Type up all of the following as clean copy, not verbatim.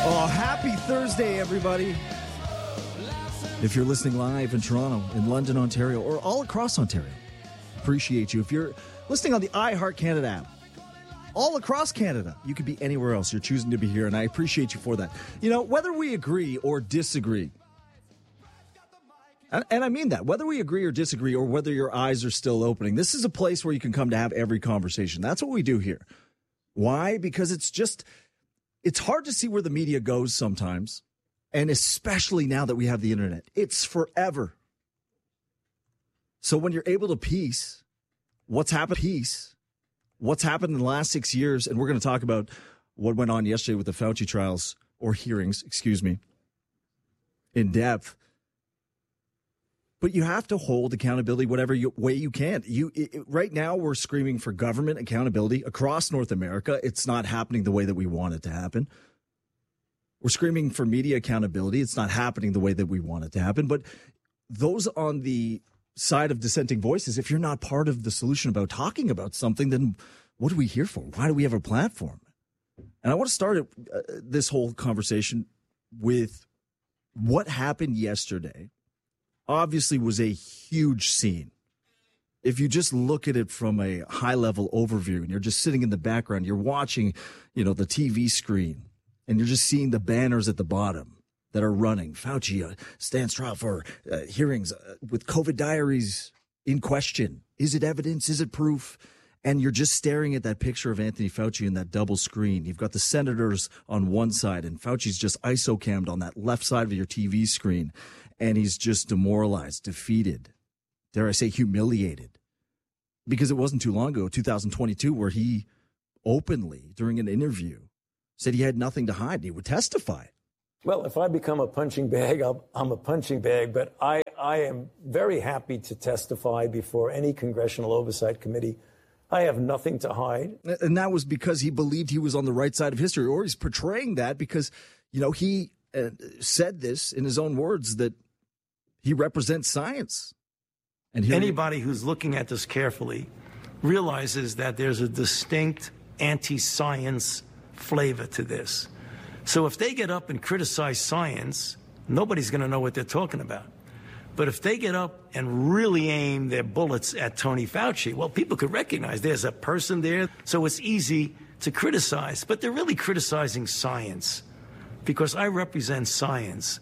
Oh, happy Thursday, everybody. If you're listening live in Toronto, in London, Ontario, or all across Ontario, appreciate you. If you're listening on the iHeart Canada app, all across Canada, you could be anywhere else. You're choosing to be here, and I appreciate you for that. You know, whether we agree or disagree, and I mean that, whether we agree or disagree, or whether your eyes are still opening, this is a place where you can come to have every conversation. That's what we do here. Why? Because it's hard to see where the media goes sometimes, and especially now that we have the internet. It's forever. So when you're able to piece what's happened in the last 6 years, and we're going to talk about what went on yesterday with the Fauci trials, or hearings, in depth. But you have to hold accountability whatever way you can. Right now, we're screaming for government accountability across North America. It's not happening the way that we want it to happen. We're screaming for media accountability. It's not happening the way that we want it to happen. But those on the side of dissenting voices, if you're not part of the solution about talking about something, then what are we here for? Why do we have a platform? And I want to start this whole conversation with what happened yesterday. Obviously was a huge scene. If you just look at it from a high-level overview and you're just sitting in the background, you're watching, the TV screen, and you're just seeing the banners at the bottom that are running. Fauci stands trial for hearings with COVID diaries in question. Is it evidence? Is it proof? And you're just staring at that picture of Anthony Fauci in that double screen. You've got the senators on one side, and Fauci's just isocammed on that left side of your TV screen. And he's just demoralized, defeated, dare I say humiliated. Because it wasn't too long ago, 2022, where he openly, during an interview, said he had nothing to hide. He would testify. Well, if I become a punching bag, I'm a punching bag. But I am very happy to testify before any congressional oversight committee. I have nothing to hide. And that was because he believed he was on the right side of history, or he's portraying that because, he said this in his own words, that he represents science. And anybody who's looking at this carefully realizes that there's a distinct anti-science flavor to this. So if they get up and criticize science, nobody's going to know what they're talking about. But if they get up and really aim their bullets at Tony Fauci, well, people could recognize there's a person there. So it's easy to criticize. But they're really criticizing science because I represent science.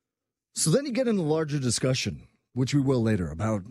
So then you get in the larger discussion, which we will later, about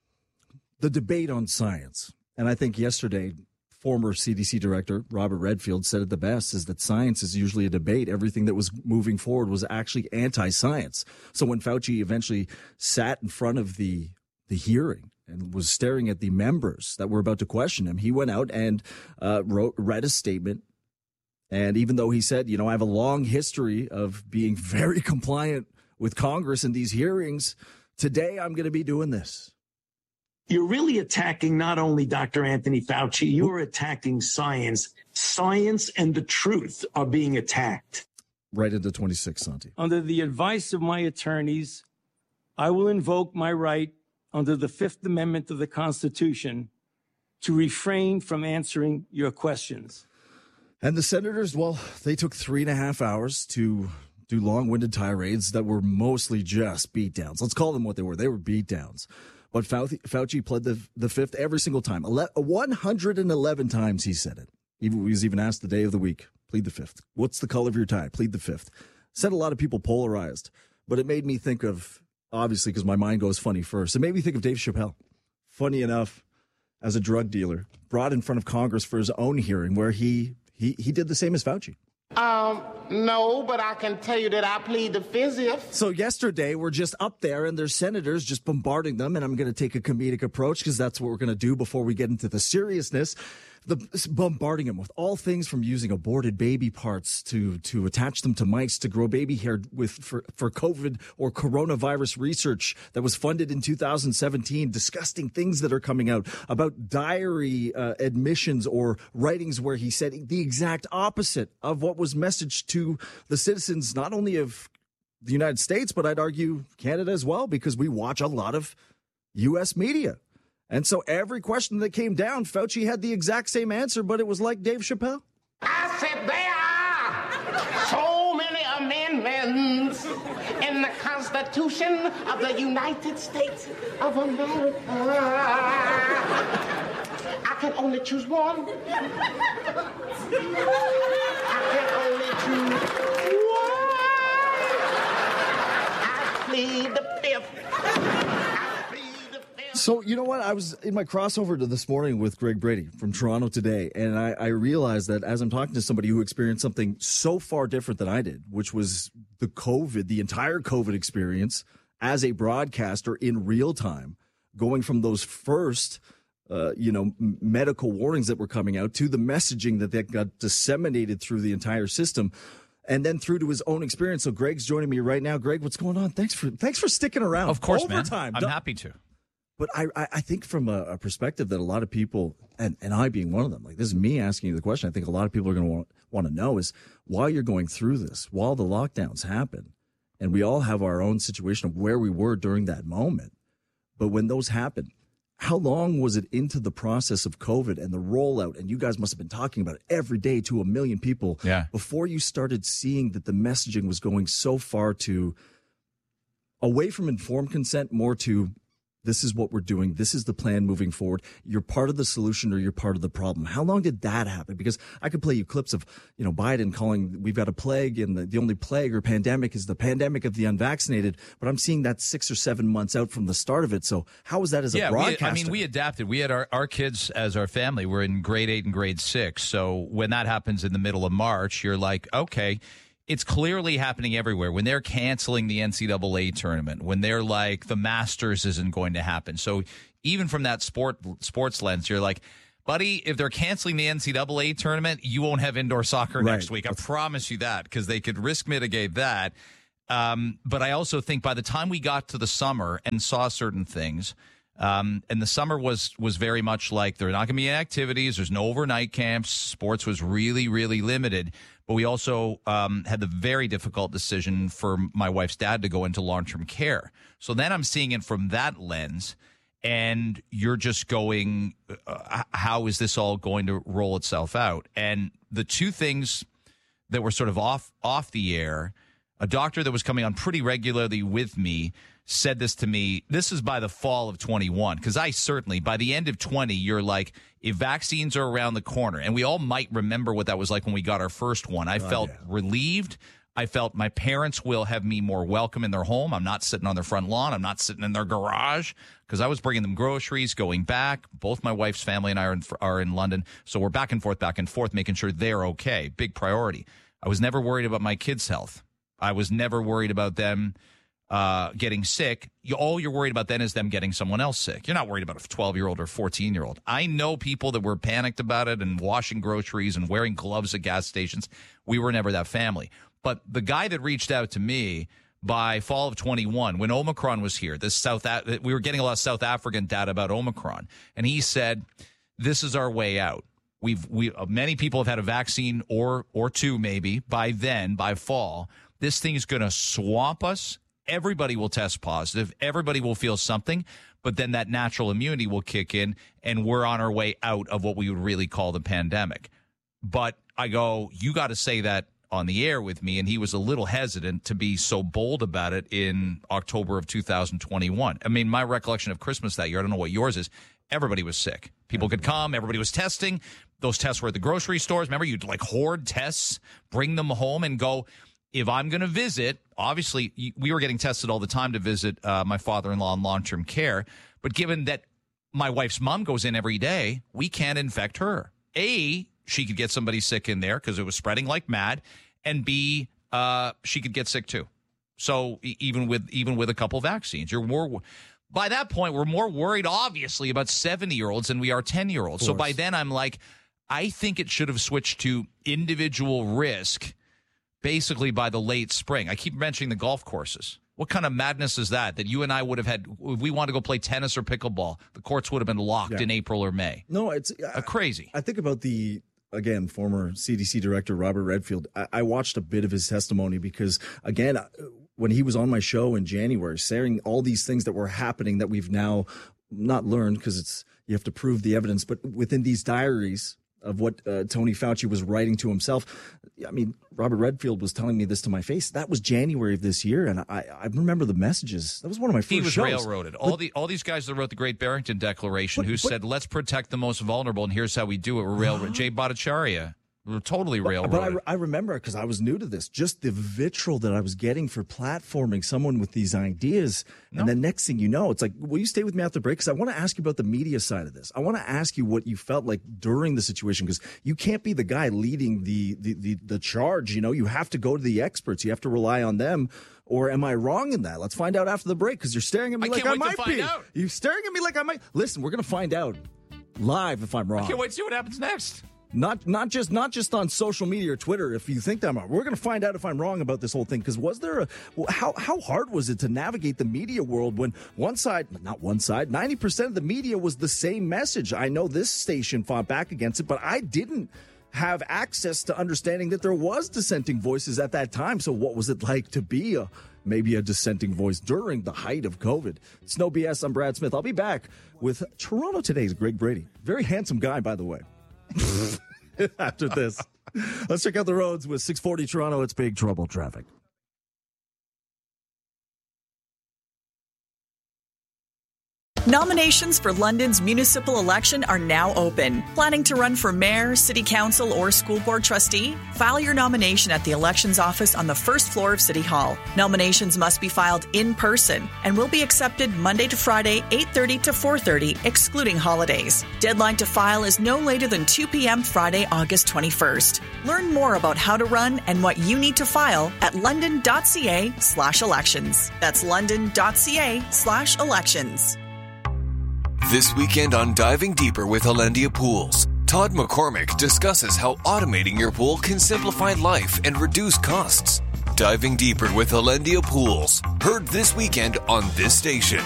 the debate on science. And I think yesterday, former CDC director Robert Redfield said it the best, is that science is usually a debate. Everything that was moving forward was actually anti-science. So when Fauci eventually sat in front of the hearing and was staring at the members that were about to question him, he went out and read a statement. And even though he said, I have a long history of being very compliant with Congress in these hearings, today I'm going to be doing this. You're really attacking not only Dr. Anthony Fauci, you're attacking science. Science and the truth are being attacked. Right into 26, Santi. Under the advice of my attorneys, I will invoke my right under the Fifth Amendment of the Constitution to refrain from answering your questions. And the senators, well, they took 3.5 hours to do long-winded tirades that were mostly just beatdowns. Let's call them what they were. They were beatdowns. But Fauci pled the fifth every single time. 111 times he said it. He was even asked the day of the week, plead the fifth. What's the color of your tie? Plead the fifth. Said a lot of people polarized. But it made me think of, obviously, because my mind goes funny first, it made me think of Dave Chappelle. Funny enough, as a drug dealer, brought in front of Congress for his own hearing where he did the same as Fauci. No, but I can tell you that I plead the fifth. So yesterday, we're just up there and there's senators just bombarding them. And I'm going to take a comedic approach because that's what we're going to do before we get into the seriousness. Bombarding them with all things from using aborted baby parts to attach them to mice to grow baby hair for COVID or coronavirus research that was funded in 2017. Disgusting things that are coming out about diary admissions or writings where he said the exact opposite of what was messaged to the citizens, not only of the United States, but I'd argue Canada as well, because we watch a lot of U.S. media. And so every question that came down, Fauci had the exact same answer, but it was like Dave Chappelle. I said there are so many Constitution of the United States of America. I can only choose one. I can only choose one. I plead the fifth. So, you know what? I was in my crossover to this morning with Greg Brady from Toronto Today, and I realized that as I'm talking to somebody who experienced something so far different than I did, which was the entire COVID experience as a broadcaster in real time, going from those first, medical warnings that were coming out to the messaging that got disseminated through the entire system, and then through to his own experience. So Greg's joining me right now. Greg, what's going on? Thanks for sticking around. Of course, Overtime. man. I'm happy to. But I think from a perspective that a lot of people, and I being one of them, like this is me asking you the question, I think a lot of people are going to want to know is while you're going through this, while the lockdowns happen, and we all have our own situation of where we were during that moment, but when those happen, how long was it into the process of COVID and the rollout? And you guys must have been talking about it every day to 1 million people before you started seeing that the messaging was going so far to away from informed consent, more to this is what we're doing. This is the plan moving forward. You're part of the solution or you're part of the problem. How long did that happen? Because I could play you clips of, Biden calling we've got a plague and the only plague or pandemic is the pandemic of the unvaccinated. But I'm seeing that 6 or 7 months out from the start of it. So how was that as a broadcaster? We adapted. We had our kids as our family. We're in grade 8 and grade 6. So when that happens in the middle of March, you're like, okay. It's clearly happening everywhere. When they're canceling the NCAA tournament, when they're like the Masters isn't going to happen. So even from that sports lens, you're like, buddy, if they're canceling the NCAA tournament, you won't have indoor soccer next week. I promise you that, because they could risk mitigate that. But I also think by the time we got to the summer and saw certain things, and the summer was very much like there are not going to be activities. There's no overnight camps. Sports was really, really limited. But we also had the very difficult decision for my wife's dad to go into long-term care. So then I'm seeing it from that lens, and you're just going, how is this all going to roll itself out? And the two things that were sort of off the air, a doctor that was coming on pretty regularly with me said this to me. This is by the fall of 21, because I certainly, by the end of 20, you're like, if vaccines are around the corner, and we all might remember what that was like when we got our first one. I felt relieved. I felt my parents will have me more welcome in their home. I'm not sitting on their front lawn. I'm not sitting in their garage, because I was bringing them groceries, going back. Both my wife's family and I are in London, so we're back and forth, making sure they're okay. Big priority. I was never worried about my kids' health. I was never worried about them getting sick. All you're worried about then is them getting someone else sick. You're not worried about a 12-year-old or 14-year-old. I know people that were panicked about it and washing groceries and wearing gloves at gas stations. We were never that family. But the guy that reached out to me by fall of 21, when Omicron was here, we were getting a lot of South African data about Omicron, and he said, this is our way out. Many people have had a vaccine or two maybe by then, by fall. This thing is going to swamp us. Everybody will test positive. Everybody will feel something, but then that natural immunity will kick in, and we're on our way out of what we would really call the pandemic. But I go, you got to say that on the air with me, and he was a little hesitant to be so bold about it in October of 2021. I mean, my recollection of Christmas that year, I don't know what yours is, everybody was sick. People could come, everybody was testing. Those tests were at the grocery stores. Remember, you'd like hoard tests, bring them home and go, if I'm going to visit, obviously we were getting tested all the time to visit my father-in-law in long-term care. But given that my wife's mom goes in every day, we can't infect her. A, she could get somebody sick in there because it was spreading like mad. And B, she could get sick too. So even with a couple vaccines, by that point, we're more worried, obviously, about 70-year-olds than we are 10-year-olds. So by then I'm like, I think it should have switched to individual risk basically by the late spring. I keep mentioning the golf courses. What kind of madness is that you and I would have had if we wanted to go play tennis or pickleball? The courts would have been locked in April or May. No, it's crazy. I think about again, former CDC director Robert Redfield. I watched a bit of his testimony because, again, when he was on my show in January, saying all these things that were happening that we've now not learned because you have to prove the evidence, but within these diaries of what Tony Fauci was writing to himself. I mean, Robert Redfield was telling me this to my face. That was January of this year, and I remember the messages. That was one of my first shows. He was railroaded. All these guys that wrote the Great Barrington Declaration who said, let's protect the most vulnerable, and here's how we do it. We're railroaded. Jay Bhattacharya. We were totally railroaded. But I remember, because I was new to this, just the vitriol that I was getting for platforming someone with these ideas. No. And then next thing you know, it's like, will you stay with me after the break? Because I want to ask you about the media side of this. I want to ask you what you felt like during the situation, because you can't be the guy leading the charge. You know, you have to go to the experts. You have to rely on them. Or am I wrong in that? Let's find out after the break, because you're staring at me like I might be. You're staring at me like I might. Listen, we're going to find out live if I'm wrong. I can't wait to see what happens next. Not just on social media or Twitter. If you think that I'm wrong, we're going to find out if I'm wrong about this whole thing. Because how hard was it to navigate the media world when 90% of the media was the same message? I know this station fought back against it, but I didn't have access to understanding that there was dissenting voices at that time. So what was it like to be maybe a dissenting voice during the height of COVID? It's No BS. I'm Brad Smith. I'll be back with Toronto Today's Greg Brady. Very handsome guy, by the way. After this, let's check out the roads with 640 Toronto. It's big trouble traffic. Nominations for London's municipal election are now open. Planning to run for mayor, city council, or school board trustee? File your nomination at the elections office on the first floor of City Hall. Nominations must be filed in person and will be accepted Monday to Friday, 8:30 to 4:30, excluding holidays. Deadline to file is no later than 2 p.m. Friday, August 21st. Learn more about how to run and what you need to file at london.ca/elections. That's london.ca/elections. This weekend on Diving Deeper with Hollandia Pools, Todd McCormick discusses how automating your pool can simplify life and reduce costs. Diving Deeper with Hollandia Pools, heard this weekend on this station.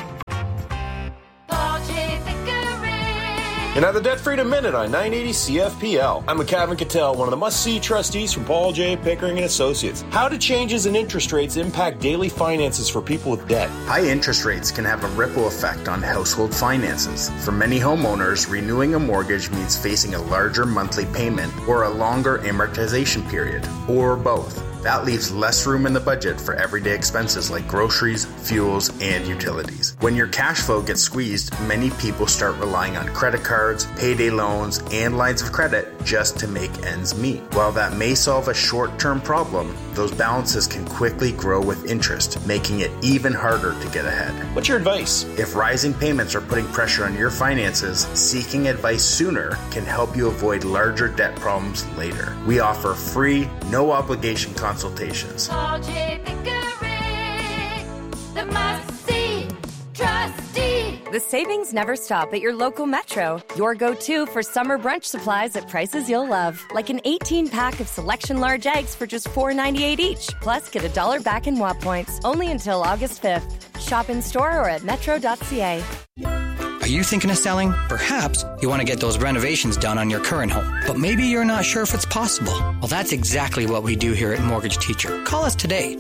And at the Debt Freedom Minute on 980 CFPL, I'm McCavin Cattell, one of the must-see trustees from Paul J. Pickering & Associates. How do changes in interest rates impact daily finances for people with debt? High interest rates can have a ripple effect on household finances. For many homeowners, renewing a mortgage means facing a larger monthly payment or a longer amortization period, or both. That leaves less room in the budget for everyday expenses like groceries, fuels, and utilities. When your cash flow gets squeezed, many people start relying on credit cards, payday loans, and lines of credit just to make ends meet. While that may solve a short-term problem, those balances can quickly grow with interest, making it even harder to get ahead. What's your advice? If rising payments are putting pressure on your finances, seeking advice sooner can help you avoid larger debt problems later. We offer free, no-obligation consultations. Paul J. Pickering, the must-see trustee. The savings never stop at your local Metro. Your go-to for summer brunch supplies at prices you'll love. Like an 18-pack of Selection large eggs for just $4.98 each. Plus, get $1 back in WAP points. Only until August 5th. Shop in-store or at metro.ca. Are you thinking of selling? Perhaps you want to get those renovations done on your current home, but maybe you're not sure if it's possible. Well, that's exactly what we do here at Mortgage Teacher. Call us today,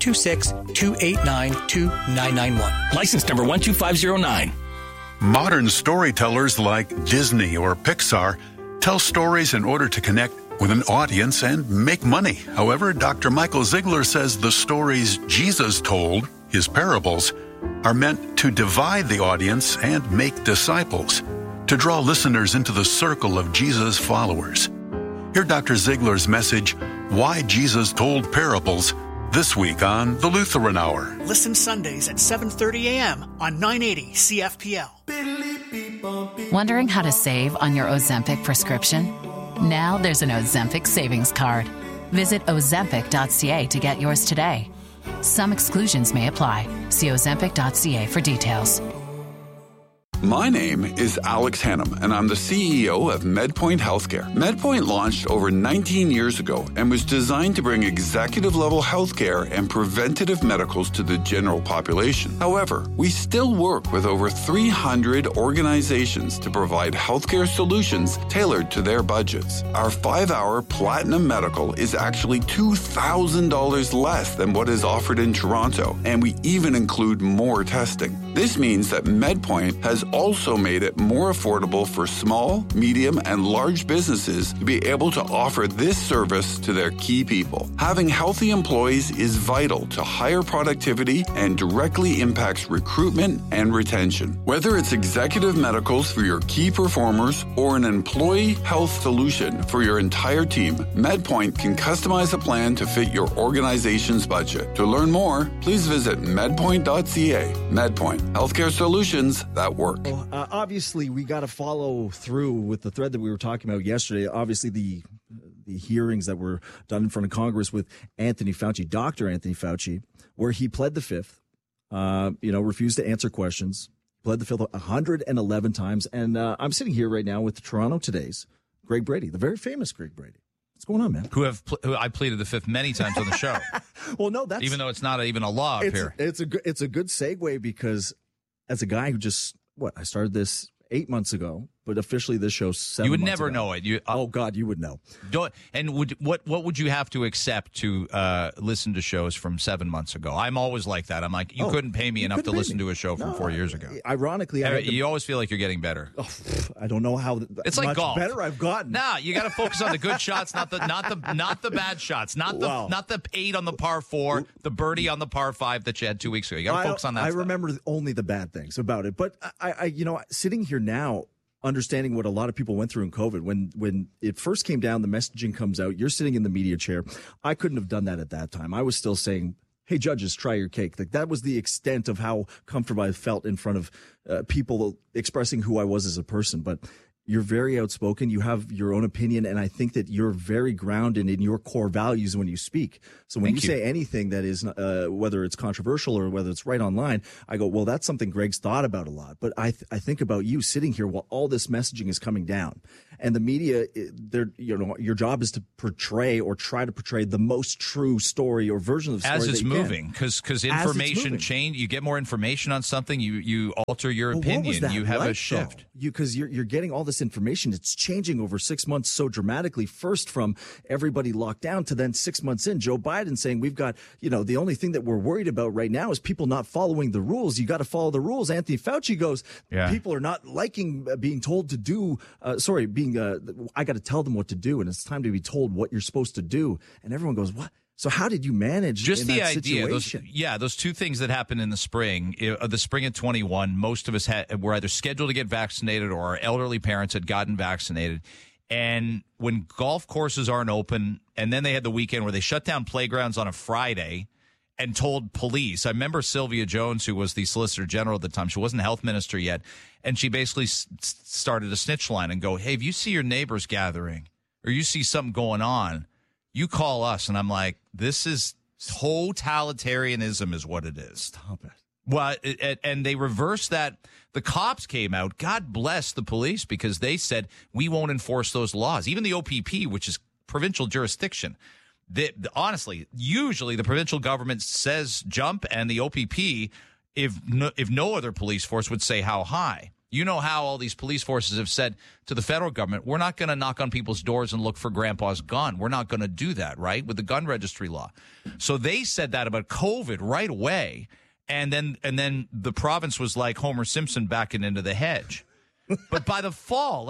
226-289-2991. License number 12509. Modern storytellers like Disney or Pixar tell stories in order to connect with an audience and make money. However, Dr. Michael Ziegler says the stories Jesus told, his parables, are meant to divide the audience and make disciples, to draw listeners into the circle of Jesus' followers. Hear Dr. Ziegler's message, Why Jesus Told Parables, this week on The Lutheran Hour. Listen Sundays at 7:30 a.m. on 980 CFPL. Wondering how to save on your Ozempic prescription? Now there's an Ozempic savings card. Visit Ozempic.ca to get yours today. Some exclusions may apply. See Ozempic.ca for details. My name is Alex Hannum, and I'm the CEO of MedPoint Healthcare. MedPoint launched over 19 years ago and was designed to bring executive-level healthcare and preventative medicals to the general population. However, we still work with over 300 organizations to provide healthcare solutions tailored to their budgets. Our 5-hour Platinum Medical is actually $2,000 less than what is offered in Toronto, and we even include more testing. This means that MedPoint has also made it more affordable for small, medium, and large businesses to be able to offer this service to their key people. Having healthy employees is vital to higher productivity and directly impacts recruitment and retention. Whether it's executive medicals for your key performers or an employee health solution for your entire team, MedPoint can customize a plan to fit your organization's budget. To learn more, please visit medpoint.ca. MedPoint, healthcare solutions that work. Well, obviously, we got to follow through with the thread that we were talking about yesterday. Obviously, the hearings that were done in front of Congress with Anthony Fauci, Dr. Anthony Fauci, where he pled the fifth, refused to answer questions, pled the fifth 111 times. And I'm sitting here right now with the Toronto Today's Greg Brady, the very famous Greg Brady. What's going on, man? Who I pleaded the fifth many times on the show. Well, no, that's even though it's not even a law up here. It's a good segue because as a guy who I started this 8 months ago, but officially this show 7 months ago. You would never know it. Oh God, you would know. What would you have to accept to listen to shows from 7 months ago? I'm always like that. I'm like, you couldn't pay me enough to listen to a show from 4 years ago. Ironically, you always feel like you're getting better. Oh, I don't know how it's like much golf. Better I've gotten. Nah, you got to focus on the good shots, not the bad shots, not the 8 on the par 4, the birdie on the par 5 that you had 2 weeks ago. You got to focus on that. I remember only the bad things about it, but I sitting here now, understanding what a lot of people went through in COVID, when it first came down, the messaging comes out, you're sitting in the media chair. I couldn't have done that at that time. I was still saying, hey, judges, try your cake. Like, that was the extent of how comfortable I felt in front of people expressing who I was as a person. But you're very outspoken. You have your own opinion, and I think that you're very grounded in your core values when you speak. So when you say anything that is, whether it's controversial or whether it's right online, I go, well, that's something Greg's thought about a lot. But I think about you sitting here while all this messaging is coming down, and the media, your job is to portray or try to portray the most true story or version of the story as it's moving, because information change. You get more information on something, you alter your opinion. What was that you have like, a shift because you're getting all this information. It's changing over 6 months so dramatically. First, from everybody locked down to then 6 months in, Joe Biden saying we've got, the only thing that we're worried about right now is people not following the rules. You got to follow the rules. Anthony Fauci goes, people are not liking being told to do, I got to tell them what to do, and it's time to be told what you're supposed to do. And everyone goes, what? So how did you manage just in the that idea? Situation? Those two things that happened in the spring of 21. Most of us were either scheduled to get vaccinated or our elderly parents had gotten vaccinated. And when golf courses aren't open, and then they had the weekend where they shut down playgrounds on a Friday and told police. I remember Sylvia Jones, who was the Solicitor General at the time. She wasn't health minister yet, and she basically started a snitch line and go, "Hey, if you see your neighbors gathering or you see something going on, you call us." And I'm like, this is totalitarianism is what it is. Stop it. Well, and they reversed that. The cops came out. God bless the police, because they said, we won't enforce those laws. Even the OPP, which is provincial jurisdiction. Honestly, usually the provincial government says jump, and the OPP, if no other police force, would say how high. You know how all these police forces have said to the federal government, we're not going to knock on people's doors and look for grandpa's gun. We're not going to do that, right, with the gun registry law. So they said that about COVID right away, and then the province was like Homer Simpson backing into the hedge. But by the fall,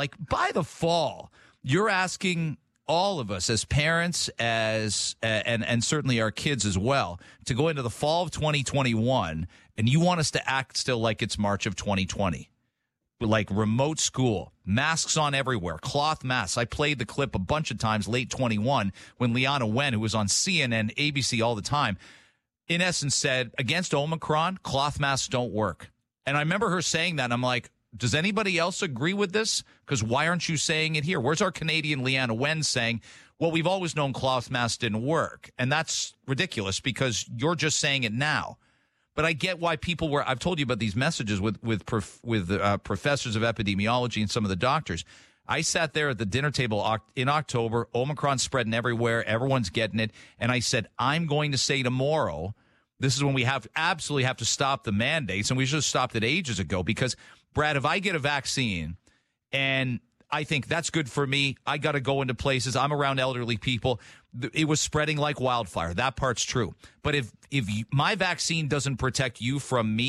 you're asking all of us as parents, and certainly our kids as well, to go into the fall of 2021, and you want us to act still like it's March of 2020. Like remote school, masks on everywhere, cloth masks. I played the clip a bunch of times late 21 when Liana Wen, who was on CNN, ABC all the time, in essence said, against Omicron, cloth masks don't work. And I remember her saying that, and I'm like, does anybody else agree with this? Because why aren't you saying it here? Where's our Canadian Liana Wen saying, well, we've always known cloth masks didn't work? And that's ridiculous, because you're just saying it now. But I get why people were. I've told you about these messages with professors of epidemiology and some of the doctors. I sat there at the dinner table in October. Omicron's spreading everywhere. Everyone's getting it. And I said, I'm going to say tomorrow, this is when we absolutely have to stop the mandates. And we should have stopped it ages ago, because, Brad, if I get a vaccine and I think that's good for me, I got to go into places. I'm around elderly people. It was spreading like wildfire. That part's true. But if my vaccine doesn't protect you from me,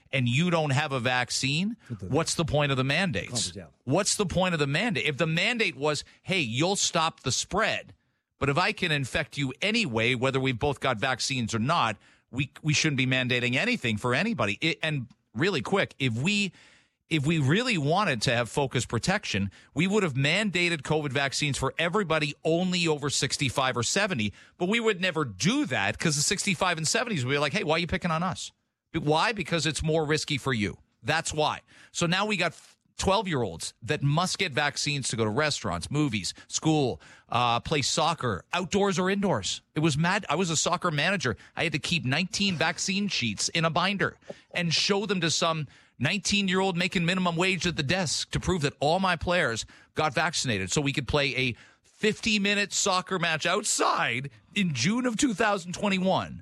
and you don't have a vaccine, what's the point of the mandates? What's the point of the mandate? If the mandate was, hey, you'll stop the spread, but if I can infect you anyway, whether we've both got vaccines or not, we shouldn't be mandating anything for anybody. And really quick, if we really wanted to have focused protection, we would have mandated COVID vaccines for everybody only over 65 or 70, but we would never do that because the 65 and 70s would be like, hey, why are you picking on us? Why? Because it's more risky for you. That's why. So now we got 12-year-olds that must get vaccines to go to restaurants, movies, school, play soccer, outdoors or indoors. It was mad. I was a soccer manager. I had to keep 19 vaccine sheets in a binder and show them to some 19-year-old making minimum wage at the desk to prove that all my players got vaccinated so we could play a 50-minute soccer match outside in June of 2021.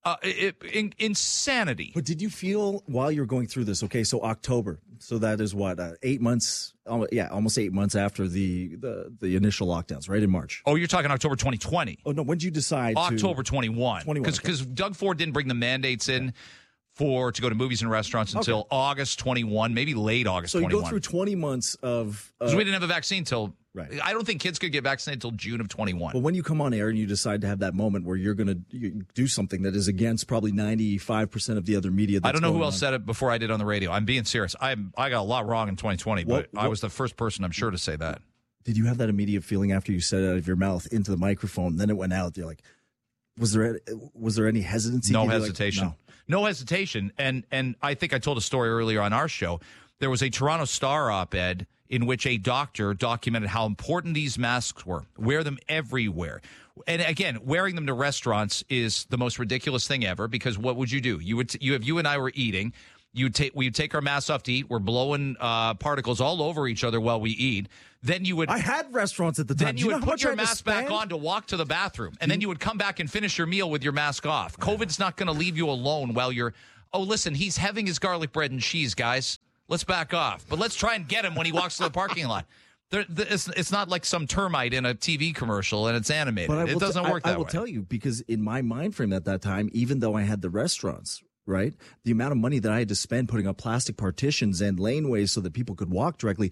Insanity. But did you feel while you were going through this, okay, so October, so that is what, 8 months, almost 8 months after the initial lockdowns, right, in March? Oh, you're talking October 2020. Oh, no, when did you decide October 21. Because Doug Ford didn't bring the mandates in to go to movies and restaurants until August 21, maybe late August 21. So you go through 20 months of... Because we didn't have a vaccine till... Right. I don't think kids could get vaccinated until June of 21. But when you come on air and you decide to have that moment where you're going to do something that is against probably 95% of the other media that's I don't know who else on. said it before I did on the radio. I'm being serious. I got a lot wrong in 2020, but I was the first person, I'm sure, to say that. Did you have that immediate feeling after you said it out of your mouth into the microphone, then it went out, you're like, was there any hesitancy? No hesitation. No hesitation. And I think I told a story earlier on our show. There was a Toronto Star op-ed in which a doctor documented how important these masks were. Wear them everywhere. And again, wearing them to restaurants is the most ridiculous thing ever, because what would you do? If you and I were eating, we'd take our masks off to eat. We're blowing particles all over each other while we eat. Then you would... I had restaurants at the time. Then you would put your mask back on to walk to the bathroom. And then you would come back and finish your meal with your mask off. COVID's not going to leave you alone while you're... Oh, listen, he's having his garlic bread and cheese, guys. Let's back off. But let's try and get him when he walks to the parking lot. It's not like some termite in a TV commercial and it's animated. But it doesn't work that way. I will tell you, because in my mind frame at that time, even though I had the restaurants, right, the amount of money that I had to spend putting up plastic partitions and laneways so that people could walk directly,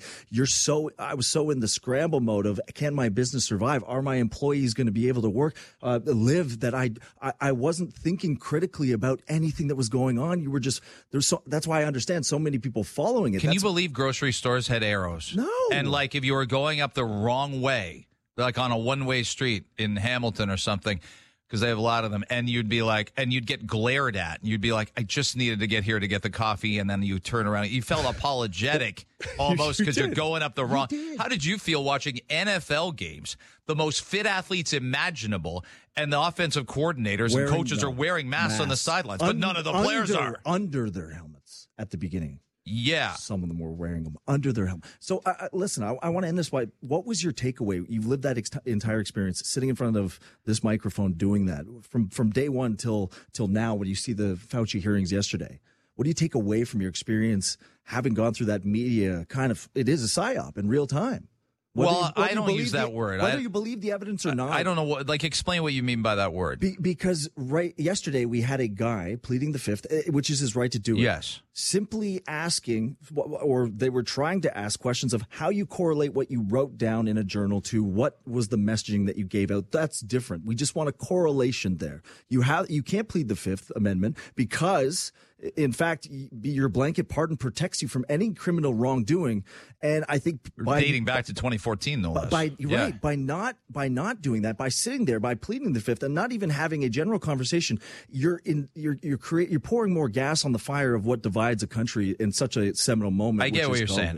I was so in the scramble mode of, can my business survive? Are my employees going to be able to work, live, that I wasn't thinking critically about anything that was going on. You were just, that's why I understand so many people following it. Can you believe grocery stores had arrows? No. And like if you were going up the wrong way, like on a one-way street in Hamilton or something, because they have a lot of them, and you'd be like, and you'd get glared at, and you'd be like, I just needed to get here to get the coffee, and then you turn around. You felt apologetic almost because you're going up the wrong. How did you feel watching NFL games, the most fit athletes imaginable, and the offensive coordinators and coaches are wearing masks on the sidelines, but none of the players are. Under their helmets at the beginning. Yeah. Some of them were wearing them under their helmet. So, listen, I want to end this by, what was your takeaway? You've lived that entire experience, sitting in front of this microphone, doing that from day one till now, when you see the Fauci hearings yesterday. What do you take away from your experience having gone through that media it is a psyop in real time? I don't use that word. Whether you believe the evidence or not. I don't know explain what you mean by that word. Because yesterday we had a guy pleading the fifth, which is his right to do it. Yes. Simply asking, or they were trying to ask questions of how you correlate what you wrote down in a journal to what was the messaging that you gave out. That's different. We just want a correlation there. You can't plead the Fifth Amendment because, in fact, your blanket pardon protects you from any criminal wrongdoing. And I think dating back to 2014, no less. Right. By not doing that, by sitting there, by pleading the Fifth, and not even having a general conversation, you're pouring more gas on the fire of what divides a country in such a seminal moment. I get what you're saying.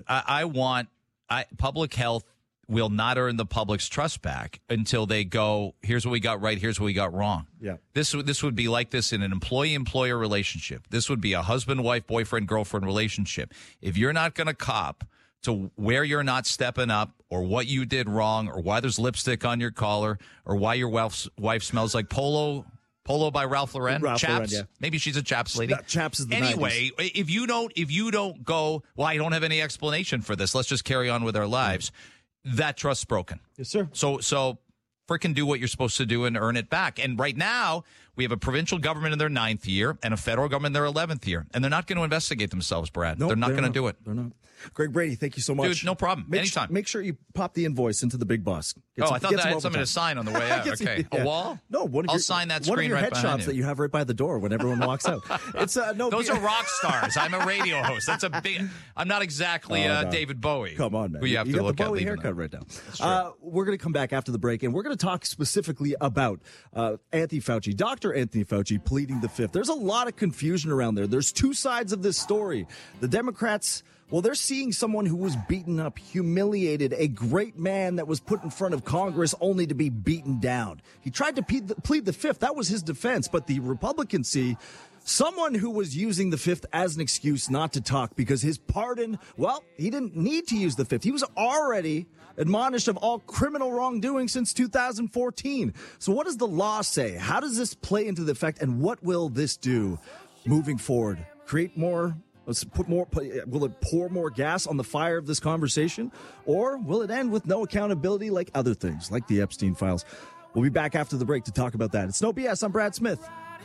Public health will not earn the public's trust back until they go, here's what we got right, here's what we got wrong. Yeah. This would be like this in an employee-employer relationship. This would be a husband-wife, boyfriend-girlfriend relationship. If you're not going to cop to where you're not stepping up, or what you did wrong, or why there's lipstick on your collar, or why your wife smells like Polo by Ralph Lauren. Chaps. Lauren, yeah. Maybe she's a Chaps lady. Chaps is the anyway. 90s. If you don't go, well, I don't have any explanation for this. Let's just carry on with our lives. That trust's broken. Yes, sir. So frickin' do what you're supposed to do and earn it back. And right now, we have a provincial government in their 9th year and a federal government in their 11th year. And they're not going to investigate themselves, Brad. Nope, they're not going to do it. They're not. Greg Brady, thank you so much. Dude, no problem. Anytime. Make sure you pop the invoice into the big boss. I thought that I had something to sign on the way out. Okay. A wall? No, I'll sign that screen right behind you. One of your headshots that you have right by the door when everyone walks out. It's Those are rock stars. I'm a radio host. That's a big. I'm not exactly David Bowie. Come on, man. Who you have to got look the Bowie at. haircut right now. We're going to come back after the break, and we're going to talk specifically about Anthony Fauci, Dr. Anthony Fauci, pleading the fifth. There's a lot of confusion around there. There's two sides of this story. The Democrats, well, they're seeing someone who was beaten up, humiliated, a great man that was put in front of Congress only to be beaten down. He tried to plead the fifth. That was his defense. But the Republicans see someone who was using the fifth as an excuse not to talk because his pardon, well, he didn't need to use the fifth. He was already admonished of all criminal wrongdoing since 2014. So what does the law say? How does this play into the effect? And what will this do moving forward? Create more? Will it pour more gas on the fire of this conversation? Or will it end with no accountability like other things, like the Epstein files? We'll be back after the break to talk about that. It's No BS. I'm Brad Smith.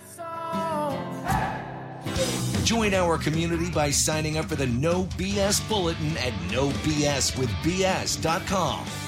Join our community by signing up for the No BS Bulletin at nobswithbs.com.